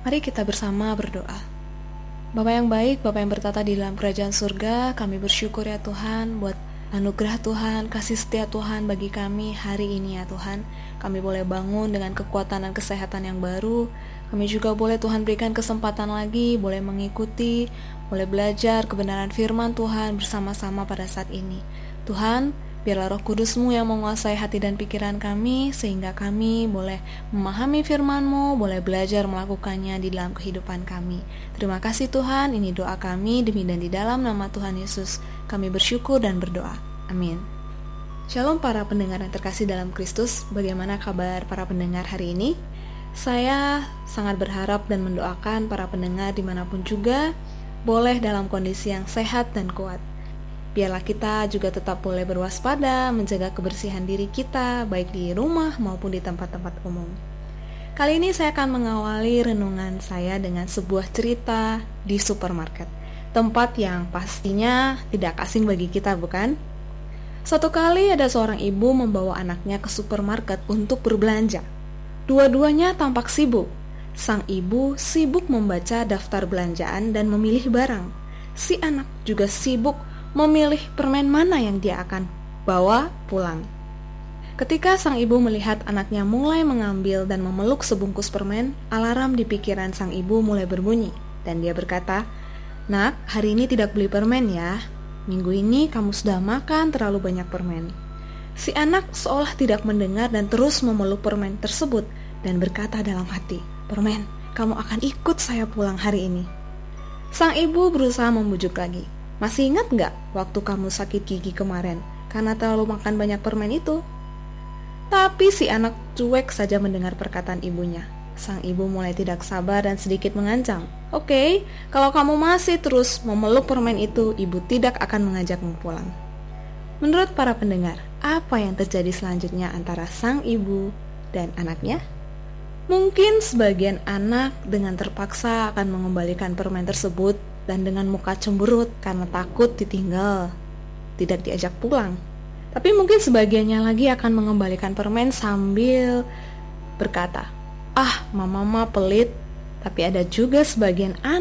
Mari kita bersama berdoa. Bapa yang baik, Bapa yang bertata di dalam kerajaan surga, kami bersyukur ya Tuhan buat anugerah Tuhan, kasih setia Tuhan bagi kami hari ini ya Tuhan. Kami boleh bangun dengan kekuatan dan kesehatan yang baru. Kami juga boleh Tuhan berikan kesempatan lagi, boleh mengikuti, boleh belajar kebenaran firman Tuhan bersama-sama pada saat ini. Tuhan, biarlah Roh Kudus-Mu yang menguasai hati dan pikiran kami, sehingga kami boleh memahami firman-Mu, boleh belajar melakukannya di dalam kehidupan kami. Terima kasih Tuhan, ini doa kami demi dan di dalam nama Tuhan Yesus. Kami bersyukur dan berdoa. Amin. Shalom para pendengar yang terkasih dalam Kristus, bagaimana kabar para pendengar hari ini? Saya sangat berharap dan mendoakan para pendengar dimanapun juga, boleh dalam kondisi yang sehat dan kuat. Biarlah kita juga tetap boleh berwaspada, menjaga kebersihan diri kita, baik di rumah maupun di tempat-tempat umum. Kali ini saya akan mengawali renungan saya dengan sebuah cerita di supermarket, tempat yang pastinya tidak asing bagi kita, bukan? Suatu kali ada seorang ibu membawa anaknya ke supermarket untuk berbelanja. Dua-duanya tampak sibuk. Sang ibu sibuk membaca daftar belanjaan dan memilih barang. Si anak juga sibuk memilih permen mana yang dia akan bawa pulang. Ketika sang ibu melihat anaknya mulai mengambil dan memeluk sebungkus permen, alarm di pikiran sang ibu mulai berbunyi, dan dia berkata, "Nak, hari ini tidak beli permen ya. Minggu ini kamu sudah makan terlalu banyak permen." Si anak seolah tidak mendengar dan terus memeluk permen tersebut dan berkata dalam hati, "Permen, kamu akan ikut saya pulang hari ini." Sang ibu berusaha membujuk lagi. "Masih ingat nggak waktu kamu sakit gigi kemarin karena terlalu makan banyak permen itu?" Tapi si anak cuek saja mendengar perkataan ibunya. Sang ibu mulai tidak sabar dan sedikit mengancam. "Oke, kalau kamu masih terus memeluk permen itu, ibu tidak akan mengajakmu pulang." Menurut para pendengar, apa yang terjadi selanjutnya antara sang ibu dan anaknya? Mungkin sebagian anak dengan terpaksa akan mengembalikan permen tersebut dan dengan muka cemberut karena takut ditinggal, tidak diajak pulang. Tapi mungkin sebagiannya lagi akan mengembalikan permen sambil berkata, "Ah, mama pelit." Tapi ada juga sebagian anak